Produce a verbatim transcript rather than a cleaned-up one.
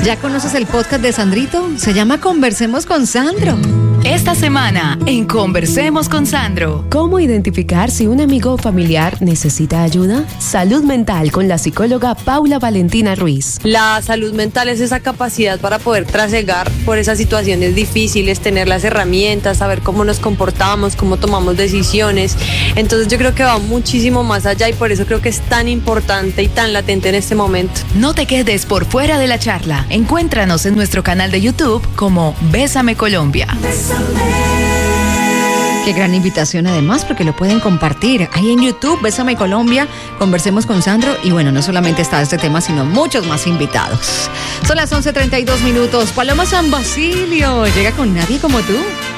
¿Ya conoces el podcast de Sandrito? Se llama Conversemos con Sandro. Esta semana en Conversemos con Sandro. ¿Cómo identificar si un amigo o familiar necesita ayuda? Salud mental con la psicóloga Paula Valentina Ruiz. La salud mental es esa capacidad para poder trasegar por esas situaciones difíciles, tener las herramientas, saber cómo nos comportamos, cómo tomamos decisiones. Entonces yo creo que va muchísimo más allá y por eso creo que es tan importante y tan latente en este momento. No te quedes por fuera de la charla. Encuéntranos en nuestro canal de YouTube como Bésame Colombia. Qué gran invitación además, porque lo pueden compartir ahí en YouTube, Bésame Colombia, Conversemos con Sandro. Y bueno, no solamente está este tema, sino muchos más invitados. Son las once treinta y dos minutos. Paloma San Basilio llega con Nadie Como Tú.